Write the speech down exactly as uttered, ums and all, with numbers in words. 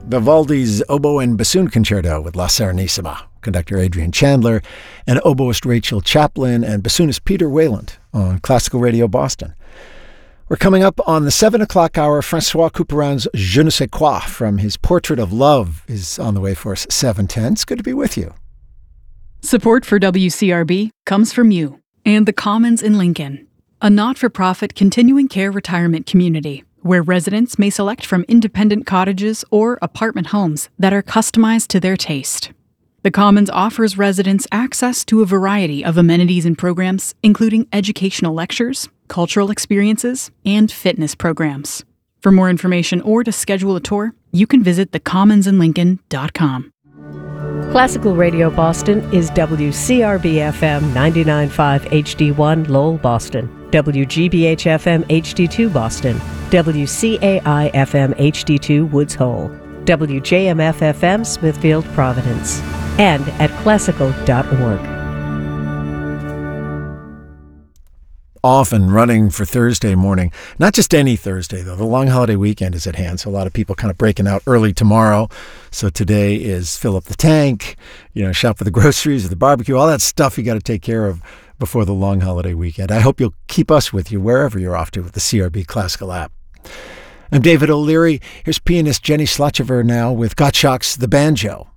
Vivaldi's Oboe and Bassoon Concerto with La Serenissima, conductor Adrian Chandler, and oboist Rachel Chaplin and bassoonist Peter Wayland on Classical Radio Boston. We're coming up on the seven o'clock hour. Francois Couperin's Je ne sais quoi from his Portrait of Love is on the way for us, seven ten. It's good to be with you. Support for W C R B comes from you and the Commons in Lincoln, a not-for-profit continuing care retirement community where residents may select from independent cottages or apartment homes that are customized to their taste. The Commons offers residents access to a variety of amenities and programs, including educational lectures, cultural experiences, and fitness programs. For more information or to schedule a tour, you can visit the commons in lincoln dot com. Classical Radio Boston is W C R B F M ninety-nine point five H D one Lowell, Boston, W G B H F M H D two Boston, W C A I F M H D two Woods Hole, W J M F F M Smithfield, Providence, and at classical dot org. Often running for Thursday morning. Not just any Thursday, though. The long holiday weekend is at hand, so a lot of people kind of breaking out early tomorrow. So today is fill up the tank, you know, shop for the groceries or the barbecue, all that stuff you got to take care of before the long holiday weekend. I hope you'll keep us with you wherever you're off to with the C R B Classical app. I'm David O'Leary. Here's pianist Jenny Slachever now with Gottschalk's The Banjo.